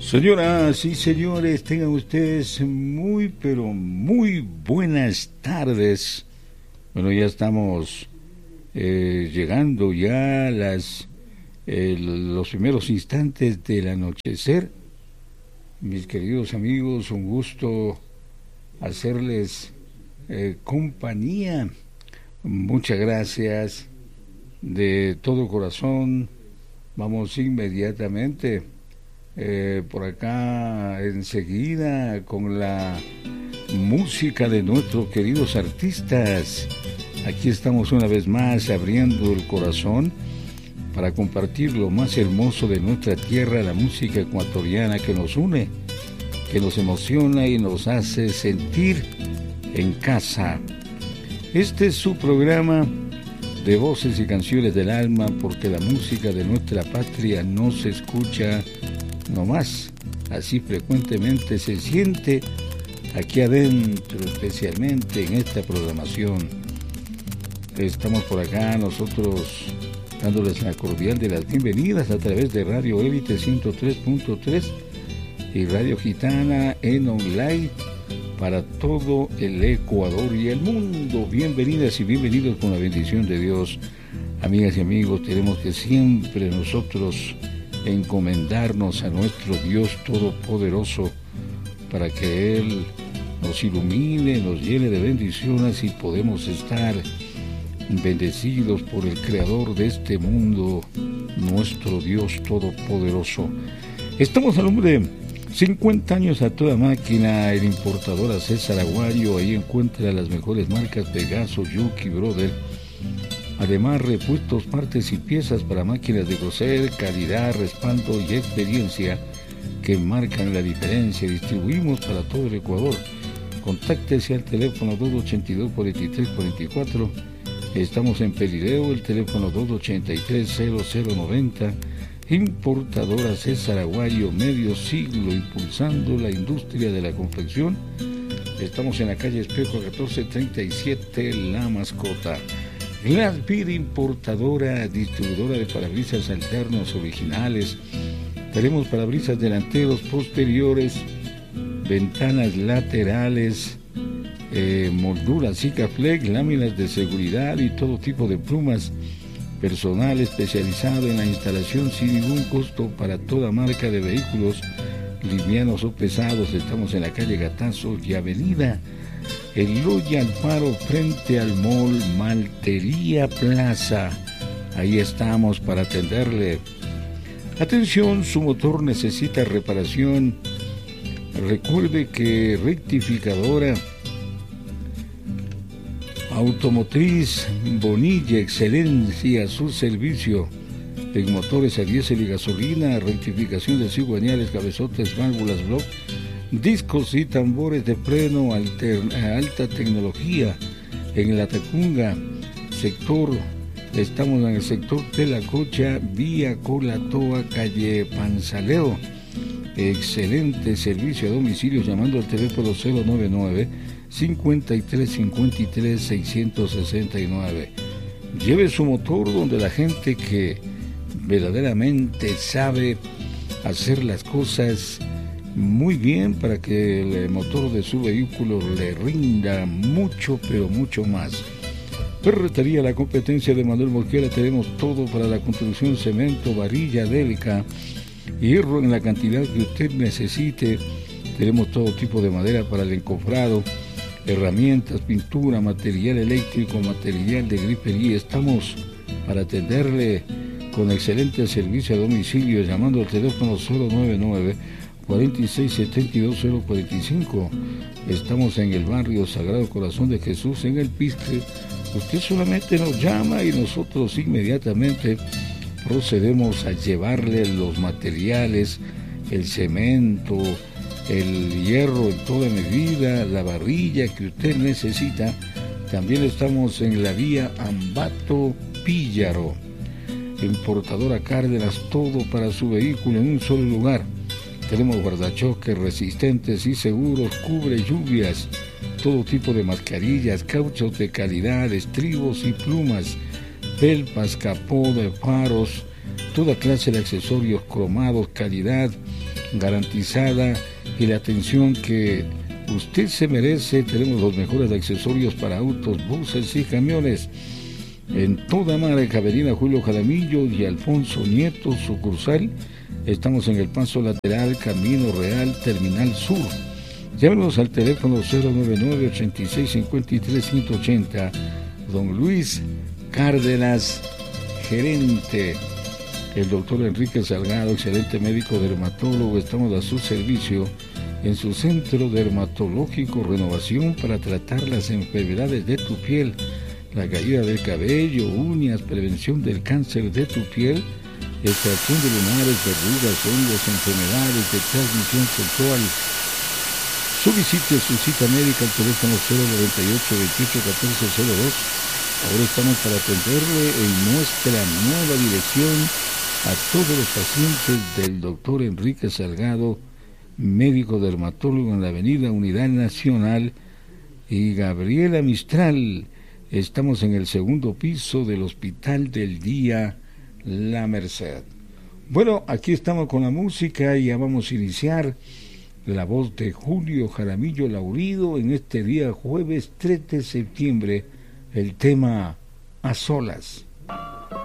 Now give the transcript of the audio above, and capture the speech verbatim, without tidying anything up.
Señoras y señores, tengan ustedes muy, pero muy buenas tardes. Bueno, ya estamos eh, llegando ya a las, eh, los primeros instantes del anochecer. Mis queridos amigos, un gusto hacerles eh, compañía. Muchas gracias de todo corazón. Vamos inmediatamente Eh, por acá enseguida con la música de nuestros queridos artistas. Aquí estamos una vez más abriendo el corazón para compartir lo más hermoso de nuestra tierra, la música ecuatoriana que nos une, que nos emociona y nos hace sentir en casa. Este es su programa de voces y canciones del alma, porque la música de nuestra patria no se escucha no más, así frecuentemente se siente aquí adentro, especialmente en esta programación. Estamos por acá nosotros dándoles la cordial de las bienvenidas a través de Radio Élite ciento tres punto tres y Radio Gitana en online para todo el Ecuador y el mundo. Bienvenidas y bienvenidos con la bendición de Dios. Amigas y amigos, tenemos que siempre nosotros encomendarnos a nuestro Dios Todopoderoso para que Él nos ilumine, nos llene de bendiciones y podemos estar bendecidos por el Creador de este mundo, nuestro Dios Todopoderoso. Estamos al nombre de cincuenta años a toda máquina, el importador César Aguayo. Ahí encuentra las mejores marcas Pegaso, Yuki, Brother. Además, repuestos, partes y piezas para máquinas de coser, calidad, respaldo y experiencia que marcan la diferencia. Distribuimos para todo el Ecuador. Contáctese al teléfono dos ochenta y dos, cuarenta y tres cuarenta y cuatro. Estamos en Pelileo, el teléfono dos ochenta y tres, cero cero noventa. Importadora César Aguayo, medio siglo impulsando la industria de la confección. Estamos en la calle Espejo catorce treinta y siete, La Mascota. Glass Beer, importadora, distribuidora de parabrisas alternos originales. Tenemos parabrisas delanteros, posteriores, ventanas laterales, eh, molduras Sikaflex, láminas de seguridad y todo tipo de plumas. Personal especializado en la instalación sin ningún costo para toda marca de vehículos, livianos o pesados. Estamos en la calle Gatazo y Avenida Eloy Alfaro, frente al Mall Maltería Plaza. Ahí estamos para atenderle. Atención, su motor necesita reparación. Recuerde que Rectificadora Automotriz Bonilla, excelencia, su servicio en motores a diésel y gasolina, rectificación de cigüeñales, cabezotes, válvulas, block, discos y tambores de freno, alter, alta tecnología en la Tacunga, sector, estamos en el sector de la Cocha, vía Colatoa, calle Panzaleo. Excelente servicio a domicilio llamando al teléfono cero noventa y nueve, cincuenta y tres cincuenta y tres, seiscientos sesenta y nueve. Lleve su motor donde la gente que verdaderamente sabe hacer las cosas muy bien para que el motor de su vehículo le rinda mucho, pero mucho más. Ferretería La Competencia de Manuel Mosquera. Tenemos todo para la construcción: cemento, varilla, délica, hierro en la cantidad que usted necesite. Tenemos todo tipo de madera para el encofrado, herramientas, pintura, material eléctrico, material de grifería. Estamos para atenderle con excelente servicio a domicilio llamando al teléfono cero noventa y nueve, cuarenta y seis setenta y dos, cero cuarenta y cinco. Estamos en el barrio Sagrado Corazón de Jesús, en El Pistre. Usted solamente nos llama y nosotros inmediatamente procedemos a llevarle los materiales, el cemento, el hierro en toda medida, la varilla que usted necesita. También estamos en la vía Ambato Píllaro. Importadora Cárdenas, todo para su vehículo en un solo lugar. Tenemos guardachoques resistentes y seguros, cubre lluvias, todo tipo de mascarillas, cauchos de calidad, estribos y plumas, felpas, capó de faros, toda clase de accesorios cromados, calidad, garantizada y la atención que usted se merece. Tenemos los mejores accesorios para autos, buses y camiones. En toda marca, Avenida Julio Jaramillo y Alfonso Nieto, sucursal. Estamos en el paso lateral, Camino Real, Terminal Sur. Llámenos al teléfono cero nueve nueve, ochenta y seis, cincuenta y tres, ciento ochenta. Don Luis Cárdenas, gerente. El doctor Enrique Salgado, excelente médico dermatólogo. Estamos a su servicio en su centro dermatológico Renovación para tratar las enfermedades de tu piel, la caída del cabello, uñas, prevención del cáncer de tu piel, extracción de lunares, verrugas, hongos, enfermedades de transmisión sexual. Solicite su cita médica al teléfono cero noventa y ocho, veintiocho, catorce cero dos. Ahora estamos para atenderle en nuestra nueva dirección a todos los pacientes del doctor Enrique Salgado, médico dermatólogo, en la avenida Unidad Nacional y Gabriela Mistral. Estamos en el segundo piso del Hospital del Día La Merced. Bueno, aquí estamos con la música y ya vamos a iniciar. La voz de Julio Jaramillo Laurido en este día jueves tres de septiembre, el tema A Solas.